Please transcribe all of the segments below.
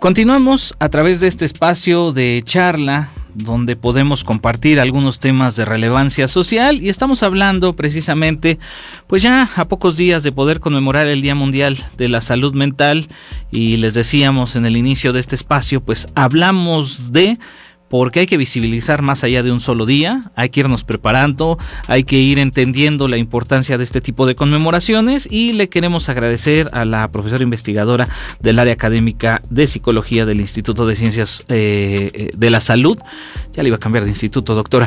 Continuamos a través de este espacio de charla donde podemos compartir algunos temas de relevancia social y estamos hablando precisamente, pues ya a pocos días de poder conmemorar el Día Mundial de la Salud Mental, y les decíamos en el inicio de este espacio, pues hablamos de porque hay que visibilizar más allá de un solo día, hay que irnos preparando, hay que ir entendiendo la importancia de este tipo de conmemoraciones, y le queremos agradecer a la profesora investigadora del área académica de psicología del Instituto de Ciencias de la Salud, ya le iba a cambiar de instituto, doctora,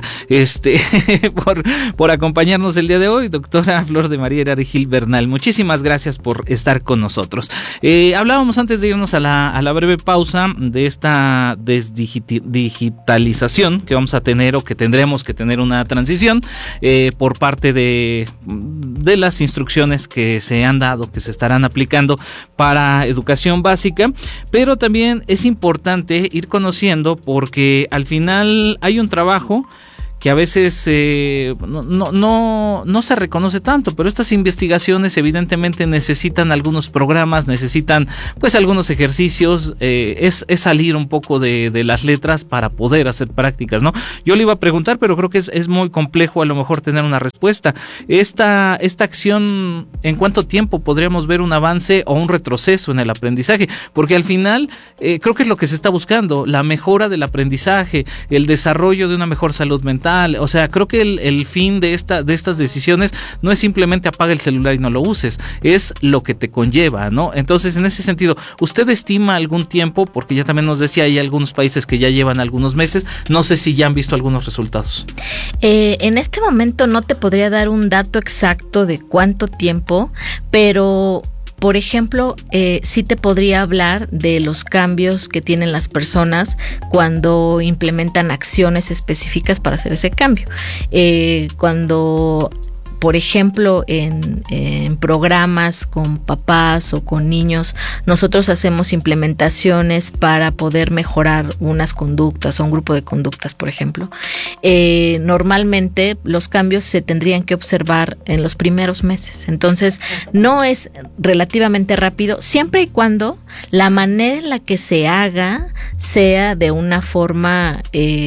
por acompañarnos el día de hoy, doctora Flor de María Herrera Gil Bernal. Muchísimas gracias por estar con nosotros. Hablábamos antes de irnos a la breve pausa de esta digitalización que vamos a tener, o que tendremos que tener una transición por parte de las instrucciones que se han dado, que se estarán aplicando para educación básica, pero también es importante ir conociendo, porque al final hay un trabajo que a veces no se reconoce tanto, pero estas investigaciones evidentemente necesitan algunos programas, necesitan pues algunos ejercicios, es salir un poco de las letras para poder hacer prácticas, ¿no? Yo le iba a preguntar, pero creo que es muy complejo a lo mejor tener una respuesta. Esta acción, ¿en cuánto tiempo podríamos ver un avance o un retroceso en el aprendizaje? Porque al final creo que es lo que se está buscando, la mejora del aprendizaje, el desarrollo de una mejor salud mental. O sea, creo que el fin de estas decisiones no es simplemente apaga el celular y no lo uses, es lo que te conlleva, ¿no? Entonces, en ese sentido, ¿usted estima algún tiempo? Porque ya también nos decía, hay algunos países que ya llevan algunos meses, no sé si ya han visto algunos resultados. En este momento no te podría dar un dato exacto de cuánto tiempo, pero por ejemplo, sí te podría hablar de los cambios que tienen las personas cuando implementan acciones específicas para hacer ese cambio. Cuando, por ejemplo, en programas con papás o con niños, nosotros hacemos implementaciones para poder mejorar unas conductas o un grupo de conductas, por ejemplo. Normalmente los cambios se tendrían que observar en los primeros meses. Entonces, no es relativamente rápido, siempre y cuando la manera en la que se haga sea de una forma,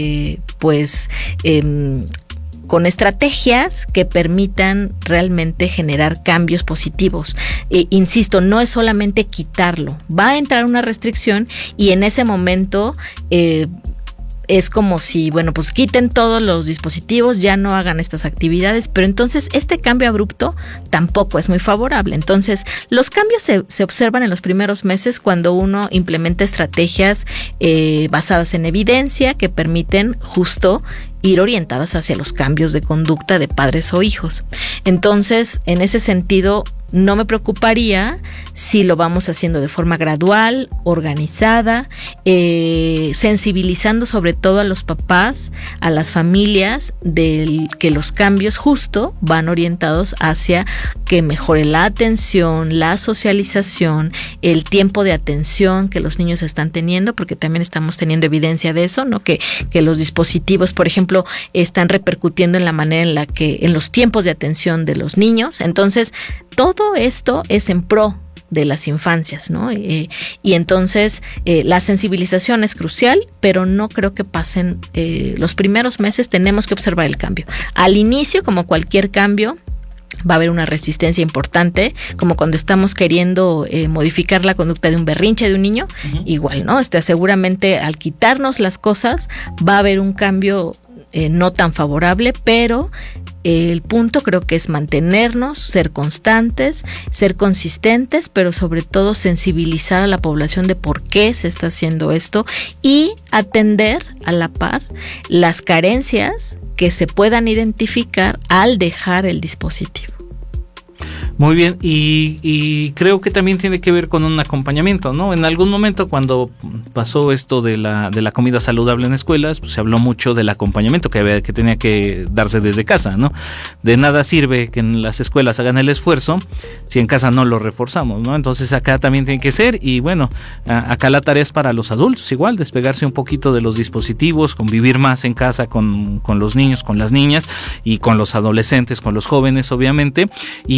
con estrategias que permitan realmente generar cambios positivos. Insisto, no es solamente quitarlo, va a entrar una restricción y en ese momento es como si, pues quiten todos los dispositivos, ya no hagan estas actividades, pero entonces este cambio abrupto tampoco es muy favorable. Entonces, los cambios se observan en los primeros meses cuando uno implementa estrategias basadas en evidencia que permiten justo ir orientadas hacia los cambios de conducta de padres o hijos. Entonces, en ese sentido, no me preocuparía si lo vamos haciendo de forma gradual, organizada, sensibilizando sobre todo a los papás, a las familias, que los cambios justo van orientados hacia que mejore la atención, la socialización, el tiempo de atención que los niños están teniendo, porque también estamos teniendo evidencia de eso, ¿no? Que los dispositivos, por ejemplo, están repercutiendo en la manera en la que, en los tiempos de atención de los niños. Entonces, todo esto es en pro de las infancias, ¿no? Y entonces la sensibilización es crucial, pero no creo que pasen los primeros meses. Tenemos que observar el cambio. Al inicio, como cualquier cambio, va a haber una resistencia importante, como cuando estamos queriendo modificar la conducta de un berrinche de un niño, igual, ¿no? Seguramente al quitarnos las cosas va a haber un cambio no tan favorable, pero el punto creo que es mantenernos, ser constantes, ser consistentes, pero sobre todo sensibilizar a la población de por qué se está haciendo esto y atender a la par las carencias que se puedan identificar al dejar el dispositivo. Muy bien, y creo que también tiene que ver con un acompañamiento, ¿no? En algún momento cuando pasó esto de la comida saludable en escuelas, pues se habló mucho del acompañamiento que tenía que darse desde casa, ¿no? De nada sirve que en las escuelas hagan el esfuerzo si en casa no lo reforzamos, ¿no? Entonces acá también tiene que ser, y bueno, acá la tarea es para los adultos, igual, despegarse un poquito de los dispositivos, convivir más en casa con los niños, con las niñas y con los adolescentes, con los jóvenes, obviamente, y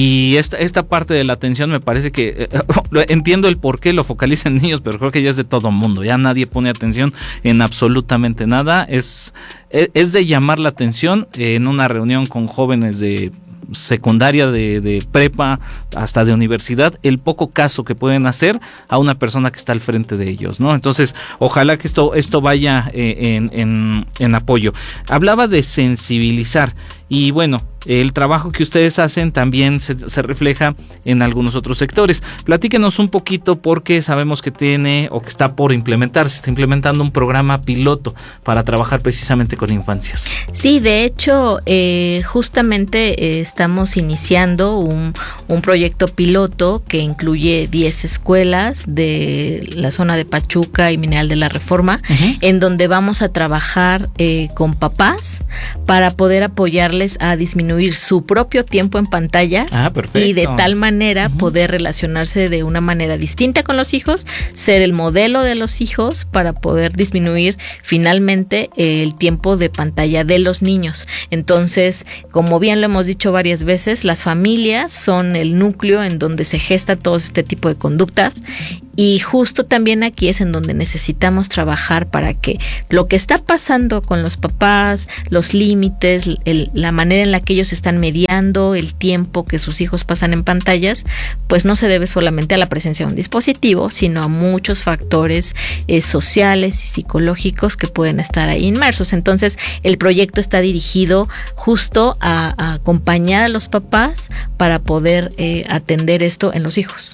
esta parte de la atención me parece que entiendo el por qué lo focalizan en niños, pero creo que ya es de todo mundo, ya nadie pone atención en absolutamente nada. Es de llamar la atención en una reunión con jóvenes de secundaria, de prepa, hasta de universidad, el poco caso que pueden hacer a una persona que está al frente de ellos, ¿no? Entonces, ojalá que esto vaya en apoyo. Hablaba de sensibilizar, y bueno, el trabajo que ustedes hacen también se refleja en algunos otros sectores. Platíquenos un poquito, porque sabemos que tiene o que está por implementarse, está implementando un programa piloto para trabajar precisamente con infancias. Sí, de hecho, justamente estamos iniciando un proyecto piloto que incluye 10 escuelas de la zona de Pachuca y Mineral de la Reforma, en donde vamos a trabajar con papás para poder apoyarles a disminuir su propio tiempo en pantallas y de tal manera poder relacionarse de una manera distinta con los hijos, ser el modelo de los hijos para poder disminuir finalmente el tiempo de pantalla de los niños. Entonces, como bien lo hemos dicho varias veces, las familias son el núcleo en donde se gesta todo este tipo de conductas, y justo también aquí es en donde necesitamos trabajar para que lo que está pasando con los papás, los límites, la manera en la que ellos están mediando el tiempo que sus hijos pasan en pantallas, pues no se debe solamente a la presencia de un dispositivo, sino a muchos factores sociales y psicológicos que pueden estar ahí inmersos. Entonces, el proyecto está dirigido justo a acompañar a los papás para poder atender esto en los hijos.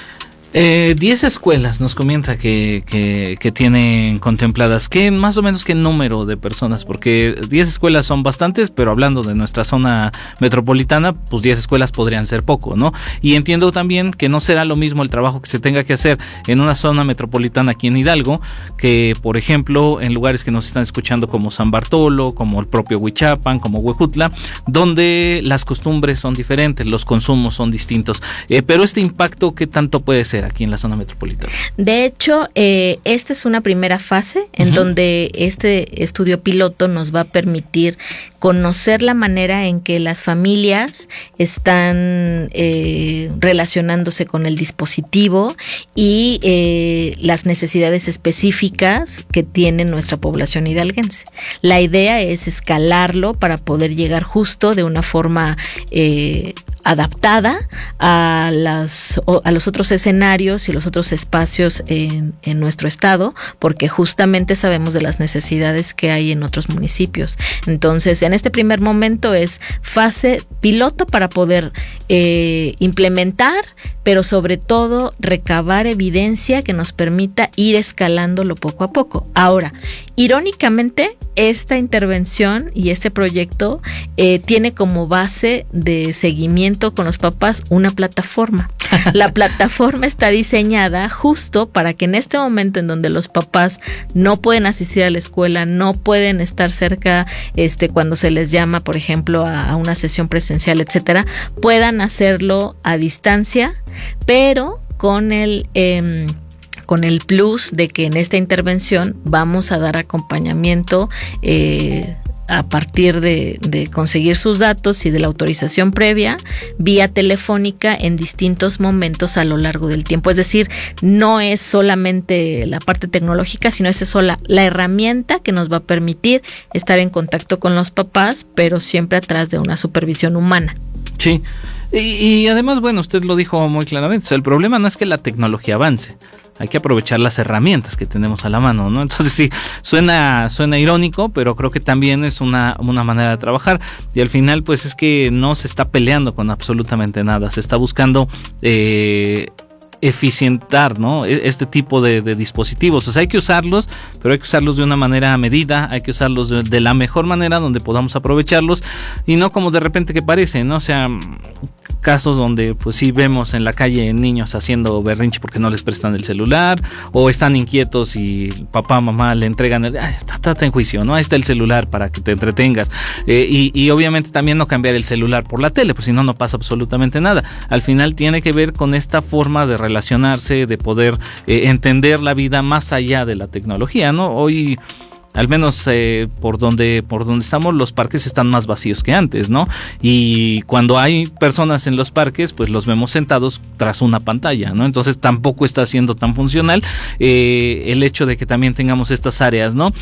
10 escuelas nos comenta que tienen contempladas. Más o menos qué número de personas? Porque 10 escuelas son bastantes, pero hablando de nuestra zona metropolitana, pues 10 escuelas podrían ser poco, ¿no? Y entiendo también que no será lo mismo el trabajo que se tenga que hacer en una zona metropolitana aquí en Hidalgo, que por ejemplo en lugares que nos están escuchando como San Bartolo, como el propio Huichapan, como Huejutla, donde las costumbres son diferentes, los consumos son distintos. Pero este impacto, ¿qué tanto puede ser aquí en la zona metropolitana? De hecho, esta es una primera fase en donde este estudio piloto nos va a permitir conocer la manera en que las familias están relacionándose con el dispositivo y las necesidades específicas que tiene nuestra población hidalguense. La idea es escalarlo para poder llegar justo de una forma adaptada a los otros escenarios y los otros espacios en nuestro estado, porque justamente sabemos de las necesidades que hay en otros municipios. Entonces, en este primer momento es fase piloto para poder implementar, pero sobre todo recabar evidencia que nos permita ir escalándolo poco a poco. Ahora, irónicamente, esta intervención y este proyecto tiene como base de seguimiento con los papás una plataforma. La plataforma está diseñada justo para que en este momento en donde los papás no pueden asistir a la escuela, no pueden estar cerca cuando se les llama, por ejemplo, a una sesión presencial, etcétera, puedan hacerlo a distancia, pero con el plus de que en esta intervención vamos a dar acompañamiento a partir de conseguir sus datos y de la autorización previa vía telefónica en distintos momentos a lo largo del tiempo. Es decir, no es solamente la parte tecnológica, sino es sola la herramienta que nos va a permitir estar en contacto con los papás, pero siempre atrás de una supervisión humana. Sí, y además, bueno, usted lo dijo muy claramente, o sea, el problema no es que la tecnología avance, hay que aprovechar las herramientas que tenemos a la mano, ¿no? Entonces sí, suena irónico, pero creo que también es una manera de trabajar, y al final pues es que no se está peleando con absolutamente nada, se está buscando eficientar, ¿no? Este tipo de dispositivos. O sea, hay que usarlos, pero hay que usarlos de una manera medida, hay que usarlos de la mejor manera donde podamos aprovecharlos, y no como de repente que parece, ¿no? O sea, casos donde pues sí vemos en la calle niños haciendo berrinche porque no les prestan el celular, o están inquietos y papá, mamá le entregan está en juicio, ¿no? Ahí está el celular para que te entretengas, y obviamente también no cambiar el celular por la tele, pues si no pasa absolutamente nada. Al final tiene que ver con esta forma de relacionarse, de poder entender la vida más allá de la tecnología, ¿no? Hoy al menos por donde estamos, los parques están más vacíos que antes, ¿no? Y cuando hay personas en los parques, pues los vemos sentados tras una pantalla, ¿no? Entonces tampoco está siendo tan funcional el hecho de que también tengamos estas áreas, ¿no?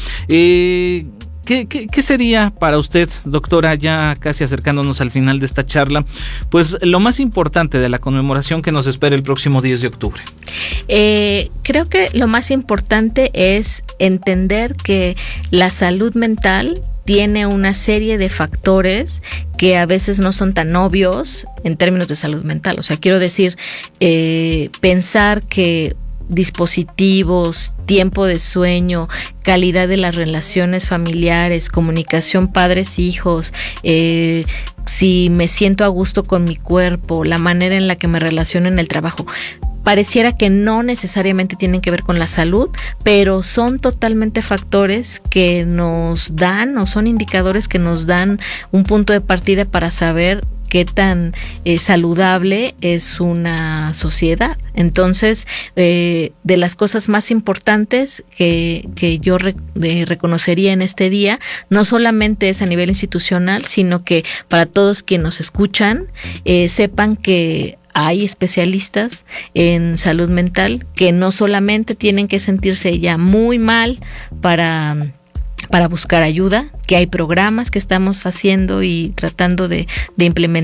¿Qué sería para usted, doctora, ya casi acercándonos al final de esta charla, pues lo más importante de la conmemoración que nos espera el próximo 10 de octubre? Creo que lo más importante es entender que la salud mental tiene una serie de factores que a veces no son tan obvios en términos de salud mental. O sea, quiero decir, pensar que dispositivos, tiempo de sueño, calidad de las relaciones familiares, comunicación padres-hijos, si me siento a gusto con mi cuerpo, la manera en la que me relaciono en el trabajo, pareciera que no necesariamente tienen que ver con la salud, pero son totalmente factores que nos dan o son indicadores que nos dan un punto de partida para saber qué tan saludable es una sociedad. Entonces, de las cosas más importantes que yo reconocería en este día, no solamente es a nivel institucional, sino que para todos quienes nos escuchan, sepan que hay especialistas en salud mental que no solamente tienen que sentirse ya muy mal para buscar ayuda, que hay programas que estamos haciendo y tratando de implementar